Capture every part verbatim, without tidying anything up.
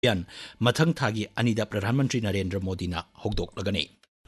yan mathang thagi anida Pradhan Mantri Narendra Modi na hogdok lagani.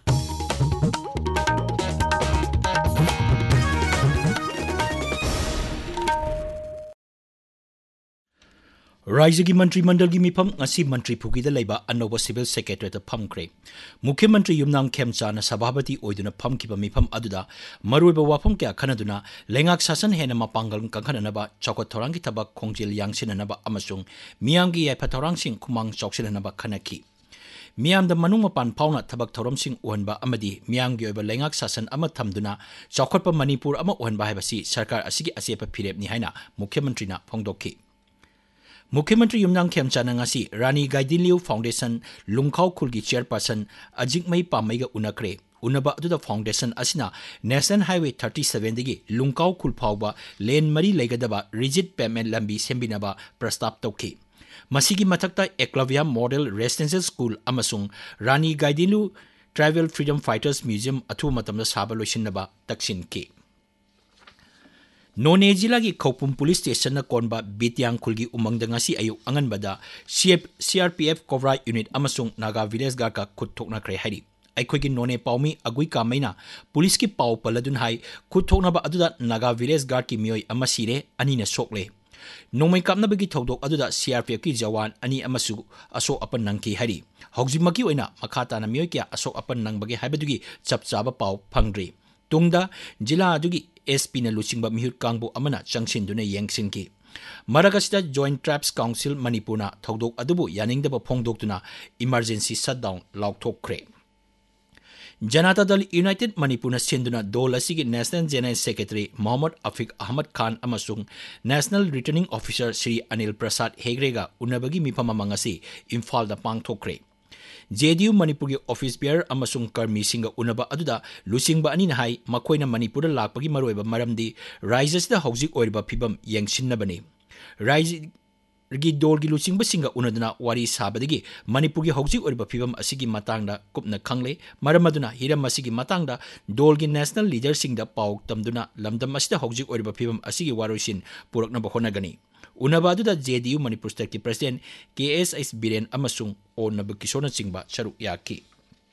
Raijagi Mantri Mandal gi mifam ngasi Mantri Phugi da laiba anoba Civil Secretary ta phamkre. Mukhyamantri Yumnam Khemcha na Sabhabati oiduna phamkiba mifam aduda maruiba wafam kya khanaduna lengak sasan hena mapangal kangkhananaba chawkat thorangi thabak khongjil yangsinanaba amasung miyamgi yaifa thorangsing khumang chawksinanaba khanaki. Miyamda manung mapan pauna thabak thoramsing uhanba amadi miyamgi oiba lengak sasan ama thamduna chawkhatpa Manipur ama uhanba haibasi sarkar asigi asepa phirepni haina Mukhyamantri na phongdokki. Mukhyamantri Yumnam Khemcha na ngasi Rani Gaidinliu Foundation Lungkhau Khulgi Chairperson Ajikmai Pamaiga unakre. Unaba aduda foundation asina National Highway thirty-seven digi Lungkhau Khul phawba lane mari leigadaba rigid payment lambi sembinaba prastab tawki. Masigi mathakta Eklavya Model Residential School amasung Rani Gaidinliu Tribal Freedom Fighters Museum athu matamda saba loisinaba taksin ki. None Jila gi Khopum Police Station na konba Bityang Khulgi umangda ngasi ayuk anganbada C R P F Cobra Unit amasung Naga Village Guard ka khuthokna kre hari. Aikhogi None Paumi agui kamaina police ki pau paladun hai khuthokna ba aduda Naga Village Guard ki mioi amasire ani na sokle. Nomai kapna bagi thodok aduda C R P F ki jawan ani amasu aso apan nangki hari. Hogjimaki oina makhata na mioi kya aso apan nang bagi haibadugi chapchaba pau phangdri. Tungda jila adugi S P na luchingba mihut kangbo amana changsin duna yengsinki. Maragasita Joint Tribes Council Manipurna thodok adubu yaningdaba phongdoktuna emergency shutdown lauthokre. Janata Dal United Manipurna senduna dol asigi National General Secretary Mohammad Afiq Ahmad Khan amasung National Returning Officer Sri Anil Prasad Hegrega unabagi mifama mangasi Imphal da pangthokre. J D U Manipur ki office bearer amasung karmi singa unaba aduda lusingba ani na hai makoina Manipur lakpagi maroiba maramdi rises da hojik oiriba phibam yengsinnabani. Rise gi dol gi lusingba singa unaduna wari sabadagi Manipur gi hojik oiriba phibam asigi matangda kupna khangle maramaduna hiram asigi matangda dol gi national leader singda pau tamduna lamdam asida hojik oiriba phibam asigi waroisin purakna bahonagani. Unabadуда J D U Manipur State ki President K S S Biren amasung o nabukisona chingba charuk yaki.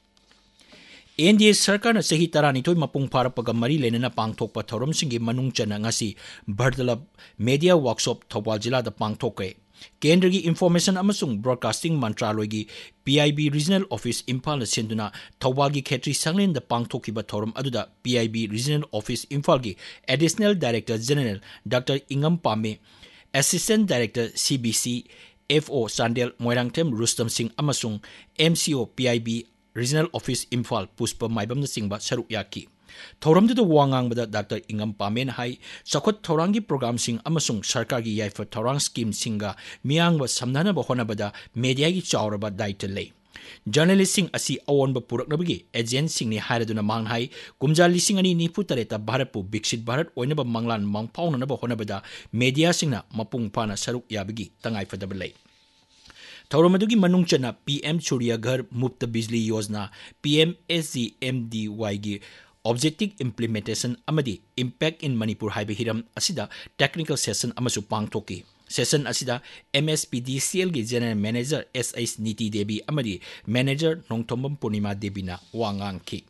N D A Sarkar na sahi taranitoy mapung parapaga mari lenana pangthokpa thorom singi manung chana ngasi Bardalab Media Workshop Thopal Jila da pangthokre. Kendra gi Information amasung Broadcasting Mantraloy gi P I B Regional Office Imphal na senduna Thopal gi Khetri Sanglen da pangthokiba thorom aduda P I B Regional Office Imphal gi Additional Director General Doctor Ingam Pame Assistant Director C B C F O Sandel Moirangthem Rustam Singh amasung M C O P I B Regional Office Imphal Puspa Maibam na singba saruk yaki. Thoramdu da wangang bada Doctor Ingam Pamen hai sakot thorangi program sing amasung sarkar gi yaifa thorang scheme singa miyangba samnana ba hona bada media gi chawraba daita lei. Journalist sing asi awon ba purak nabagi agent sing ni hairaduna manghai kumja lising ani nipu tareta Bharatpu Biksit Bharat oina ba manglan mangpauna na ba hona bada media singna mapung pana saruk yabagi tangai fadabalai. Thauromadugi manungchana P M Surya Ghar Muft Bijli Yojana P M S G M D Y gi Objective Implementation amadi Impact in Manipur haiba hiram asida technical session amasu pangthoki. Session asida M S P D C L gi General Manager S S Niti Devi amadi Manager Nongthombam Purnima Devi na wangang ki.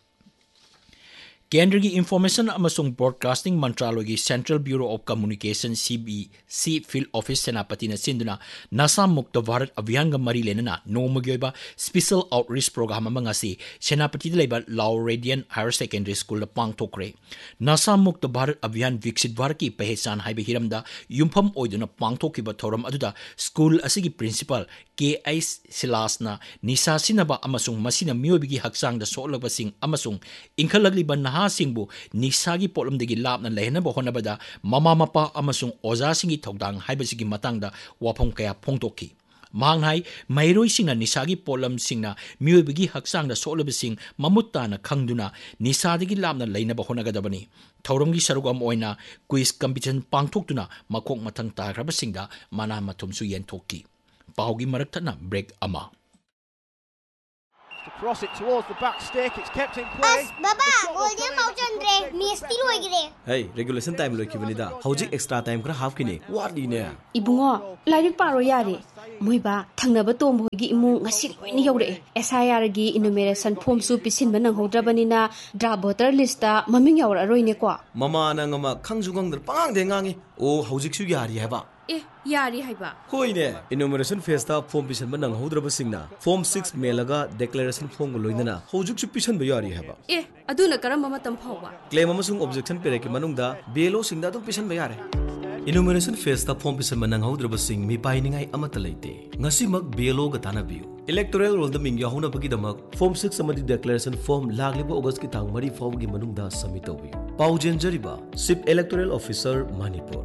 Kendra gi Information amasung Broadcasting Mantraloy gi Central Bureau of Communication C B C Field Office Senapati na sinduna Nasa Mukta Bharat Abhiyan ga mari lenana nomagyoiba Special Outreach Program amangasi Senapati laiba Lao Radiant Higher Secondary School la pangthokre. Nasa Mukta Bharat Abhiyan Viksit Bharat ki pehchan haiba hiramda yumpham oiduna pangthokiba thoram aduda school asigi principal K S Silasna nisa sinaba amasung masina miyobigi haksang da solaba sing amasung inkhalagliba naha singbu nisagi polumdagi lapna lehnaba honabada mama mapa amasung oza singi thodang haibasigi matangda wapong kaya phongtokki. Manghai mairoi singna nisagi polam singna miyobigi haksang da solaba sing mamutta na khangduna nisadagi lapna lehnaba honagadabani. Thauramgi sarugam oina quiz competition pangthoktuna makok mathang tagraba singda mana mathumsu yenthokki. Paugi marakthana break ama. To cross it towards the back stick, it's kept in play. As baba, goal dia mau chandre, misti loi gire. Hey, regulation time loi kibanida. Hojik extra time kra half kini. What ni ne? Ibungo, lairik paro yari. Moiba thangnaba tom hoigi imung ngasi loini yore. S I R gi enumeration form su pisin banang hodrabanina draft voter list ta maming yawra roine kwa. Mama na ngama khangjugang der pang de ngangi. O hojik su yari haba. Eh, yari haiba. Hoi ne. Enumeration phase ta form pisin banang hodraba singna. Form six melaga declaration form loinana. Hojik su pisan ba yari haba. Eh, aduna karamba matam phawa. Claim amasung objection pere ki manungda belo singda dum pisan ba yare. Enumeration phase ta form pisan manang hodraba sing mi painingai amata leite. Ngasi mak belo ga tanabiu. Electoral roll the ming yahuna bagi damak form six amadi declaration form lagliba August ki tang mari faw gi manungda submit tobiu. Paujen jariba Chief Electoral Officer Manipur.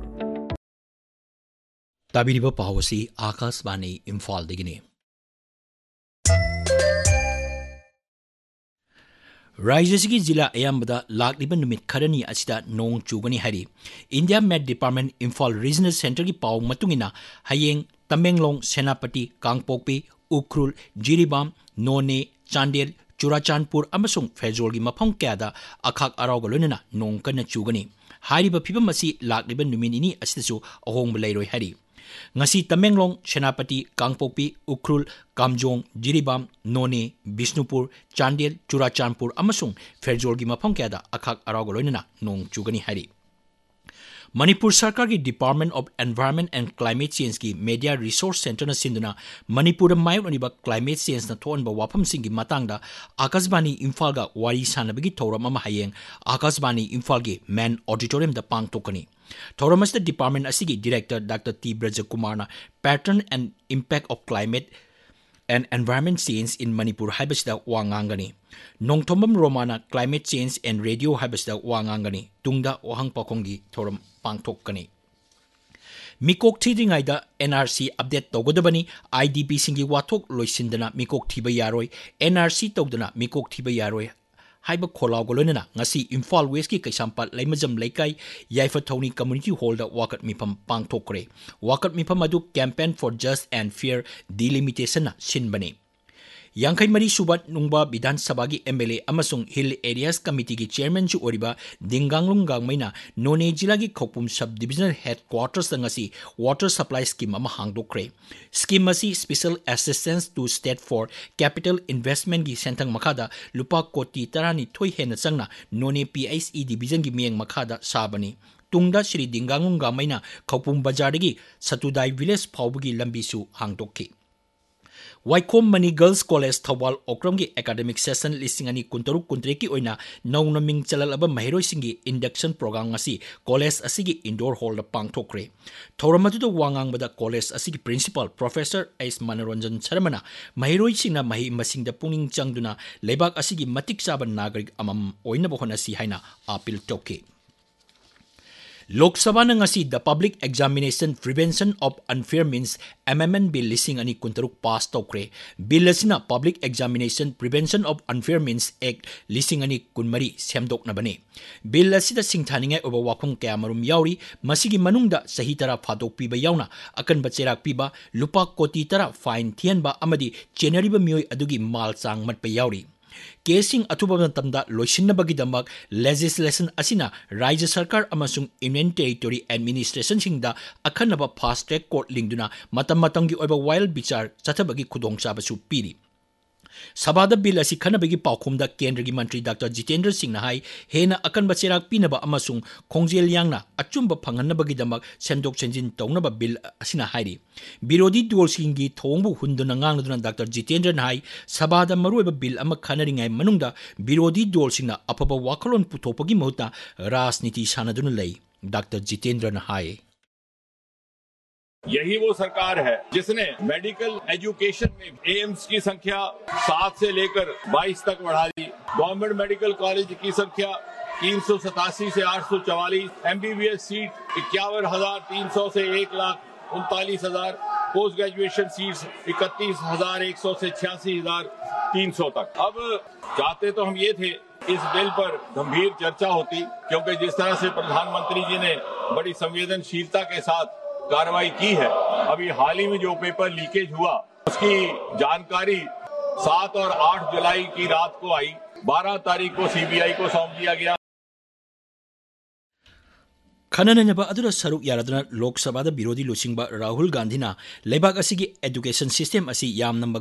tabiriba pawasi Akashvani Imphal degini. Rajyasigi jila ayambada lakliba numit kharani asida nong chugani hari. India Met Department Imphal Regional Center ki paw matungina hayeng Tamenglong, Senapati, Kangpokpi, Ukhrul, Jiribam, None, Chandel, Churachandpur amasung Fezol gi mafam kayada akhak arauga loinana nong kana chugani. Hariba phibam asi lakliba numinini asidasu ahongba leiroi hari. Ngasi Tamenglong, Senapati, Kangpokpi, Ukhrul, Kamjong, Jiribam, None, Bishnupur, Chandel, Churachandpur amasung Fezol gi mafam kayada akhak arauga loinana nong chugani hari. Manipur Sarkar ki Department of Environment and Climate Change ki Media Resource Center na sinduna Manipur da mayon oniba climate change na thon ba wafam singi matangda Akashvani Imphal ga wari sanabagi thoram ama hayeng Akashvani Imphal gi main auditorium da pangtokani. Thoramas the department asigi director Doctor T Brajakumar na pattern and impact of climate and environment change in Manipur haibasda wangangani. Nongthombam Romana climate change and radio haibasda wangangani. Tungda wahang pakongi thoram pangtokani. Mikok thidringaida N R C update togodabani I D P singi wathok loisindana mikok thiba yaroi N R C togdana mikok thiba yaroi haiba kholau golonena ngasi Imphal West ki Kaisampal Laimajam Laikai Yaifa Thoni Community Hall da wakat mipam pangthokre. Wakat mipam adu campaign for just and fair delimitation na sinbani. Yangkai Mari Subat Nungba Bidhan Sabagi M L A amasung Hill Areas Committee ki chairman ju oriba Dinganglung Gangmaina None Jila ki Khokpum Sub-Divisional Headquarters da ngasi water supply scheme ama hangdokre. Scheme asi special assistance to state for capital investment gi sentang makada lupa koti tarani thoi hena changna None P S E division gi miyeng makada sabani. Tungda Shri Dinganglung Gangmaina Khokpum Bazar gi Satudai village phawbugi lambi su hangdokki. Waikom Mani Girls College Thawal Okram gi academic session listing ani kuntaruk kuntre ki oina nauna ming chalal aba mahiroi singi induction program asi college asigi indoor hall da pangthokre. Thoramatu da wangang bada college asigi principal Professor S Manoranjan Sharmana mahiroi singna mahi masing da puning changduna lebak asigi matik saban nagarik amam oina bohona si haina appeal toke. Lok Sabha na ngasi the Public Examination Prevention of Unfair Means Amendment Bill lising ani kuntaruk pass tokre. Bill asina Public Examination Prevention of Unfair Means Act lising ani kunmari semdok na bane. Bill asida singthaningai oba wakhong kaya marum yauri masigi manungda sahi tara phadok piba yauna akan bacherak piba lupa koti tara fine thianba amadi chenariba mioi adugi mal chang matpa yauri. Casing atubam tamda loisinabagi damak legislation asina Rajya Sarkar amasung Union Territory Administration singda akhanaba fast track court lingduna matam matamgi oiba wild bichar chathabagi khudongchaba su piri. Sabada bill asi khanabagi paukhumda Kendragi Mantri Doctor Jitendra Singh na hai hena akan bacherak pinaba amasung khongjel yangna achumba phangannabagi damak sendok senjin tawnaba bill asina hairi. Birodi dol singi thongbu hunduna ngangaduna Doctor Jitendra na hai sabada maruiba bill ama khanaringai manungda birodi dol singna apaba wakalon puthopagi mahuta rajniti sanaduna lei. Doctor Jitendra na hai यही वो सरकार है जिसने medical education में AIIMS की संख्या सात से लेकर बाईस तक बढ़ा दी. गवर्नमेंट मेडिकल कॉलेज की संख्या तीन सौ सतासी से आठ सौ चवालीस, एमबीबीएस सीट इक्यावन हजार तीन सौ से एक लाख उनतालीस हजार, पोस्ट ग्रेजुएशन सीट्स इकतीस हजार एक सौ से छियासी हजार तीन सौ तक. अब चाहते तो हम ये थे इस बिल पर गंभीर चर्चा होती, क्योंकि जिस तरह से प्रधानमंत्री जी ने बड़ी संवेदनशीलता के साथ कार्रवाई की है, अभी हाल ही में जो पेपर लीकेज हुआ उसकी जानकारी सात और आठ जुलाई की रात को आई। बारह तारीख को सीबीआई को सौंप दिया गया। खनननब अदुदा सरुक यारदना लोकसभा विरोधी लुचिंग राहुल गांधी लेबाक एजुकेशन सिस्टम याम